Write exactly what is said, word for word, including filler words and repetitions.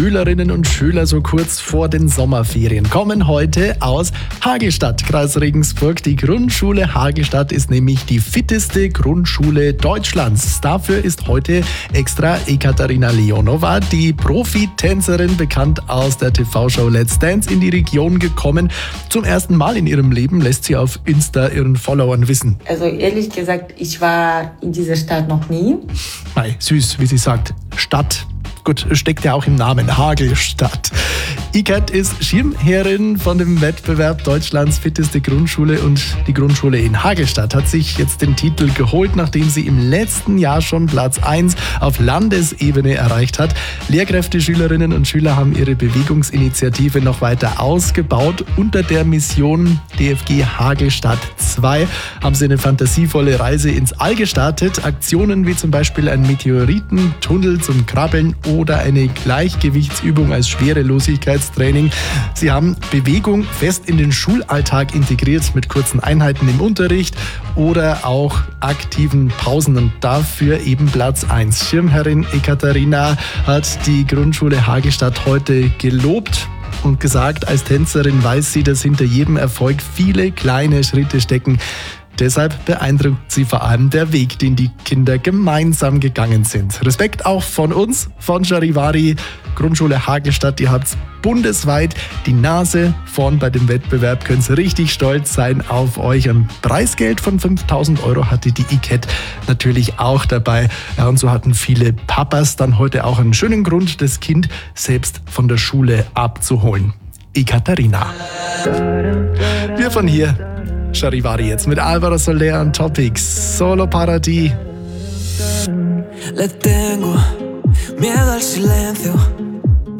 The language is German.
Schülerinnen und Schüler so kurz vor den Sommerferien kommen heute aus Hagelstadt, Kreis Regensburg. Die Grundschule Hagelstadt ist nämlich die fitteste Grundschule Deutschlands. Dafür ist heute extra Ekaterina Leonova, die Profitänzerin, bekannt aus der T V-Show Let's Dance, in die Region gekommen. Zum ersten Mal in ihrem Leben lässt sie auf Insta ihren Followern wissen. Also ehrlich gesagt, ich war in dieser Stadt noch nie. Nein, süß, wie sie sagt, Stadt. Gut, steckt ja auch im Namen, Hagelstadt. Ikat ist Schirmherrin von dem Wettbewerb Deutschlands fitteste Grundschule, und die Grundschule in Hagelstadt hat sich jetzt den Titel geholt, nachdem sie im letzten Jahr schon Platz eins auf Landesebene erreicht hat. Lehrkräfte, Schülerinnen und Schüler haben ihre Bewegungsinitiative noch weiter ausgebaut. Unter der Mission D F G Hagelstadt zwei haben sie eine fantasievolle Reise ins All gestartet. Aktionen wie zum Beispiel ein Meteoritentunnel zum Krabbeln oder eine Gleichgewichtsübung als Schwerelosigkeitstraining. Sie haben Bewegung fest in den Schulalltag integriert mit kurzen Einheiten im Unterricht oder auch aktiven Pausen, und dafür eben Platz eins. Schirmherrin Ekaterina hat die Grundschule Hagelstadt heute gelobt und gesagt, als Tänzerin weiß sie, dass hinter jedem Erfolg viele kleine Schritte stecken. Deshalb beeindruckt sie vor allem der Weg, den die Kinder gemeinsam gegangen sind. Respekt auch von uns, von Charivari, Grundschule Hagelstadt. Ihr habt bundesweit die Nase vorn bei dem Wettbewerb, könnt richtig stolz sein auf euch. Ein Preisgeld von fünftausend Euro hatte die Ikat natürlich auch dabei. Ja, und so hatten viele Papas dann heute auch einen schönen Grund, das Kind selbst von der Schule abzuholen. Ekaterina. Wir von hier, Charivari jetzt mit Álvaro Soler und Topics, Solo para ti. Le tengo miedo al silencio.